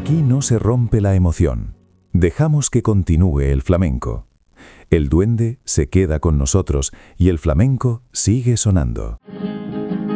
aquí no se rompe la emoción. Dejamos que continúe el flamenco. El duende se queda con nosotros y el flamenco sigue sonando.